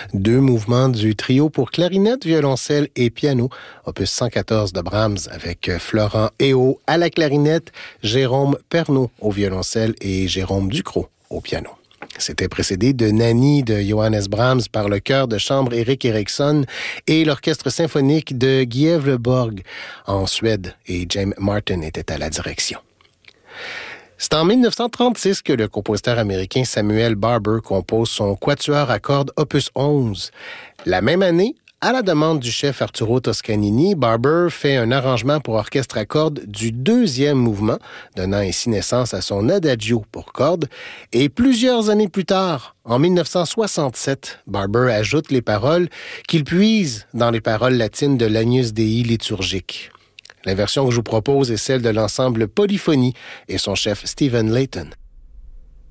2 mouvements du trio pour clarinette, violoncelle et piano, opus 114 de Brahms, avec Florent Éo à la clarinette, Jérôme Pernaut au violoncelle et Jérôme Ducrot au piano. C'était précédé de Nanny de Johannes Brahms par le chœur de chambre Erik Eriksson et l'orchestre symphonique de Gävleborg en Suède, et James Martin était à la direction. C'est en 1936 que le compositeur américain Samuel Barber compose son quatuor à cordes opus 11. La même année, à la demande du chef Arturo Toscanini, Barber fait un arrangement pour orchestre à cordes du 2e mouvement, donnant ainsi naissance à son Adagio pour cordes. Et plusieurs années plus tard, en 1967, Barber ajoute les paroles qu'il puise dans les paroles latines de l'Agnus Dei liturgique. La version que je vous propose est celle de l'ensemble Polyphonie et son chef Stephen Layton.